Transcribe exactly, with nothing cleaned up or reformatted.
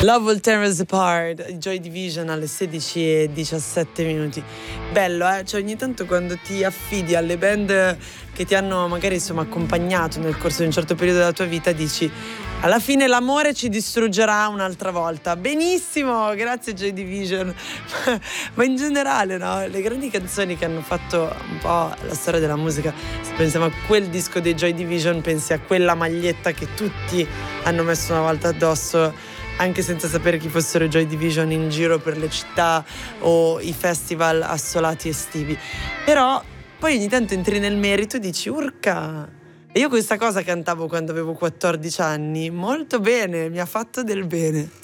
Love Will Tear Us Apart, Joy Division alle sedici e diciassette minuti. Bello, eh? Cioè ogni tanto quando ti affidi alle band che ti hanno magari insomma accompagnato nel corso di un certo periodo della tua vita, dici alla fine l'amore ci distruggerà un'altra volta. Benissimo, grazie Joy Division. Ma in generale, no? Le grandi canzoni che hanno fatto un po' la storia della musica, se pensiamo a quel disco dei Joy Division, pensi a quella maglietta che tutti hanno messo una volta addosso, anche senza sapere chi fossero Joy Division, in giro per le città o i festival assolati estivi. Però poi ogni tanto entri nel merito e dici urca, e io questa cosa cantavo quando avevo quattordici anni, molto bene, mi ha fatto del bene.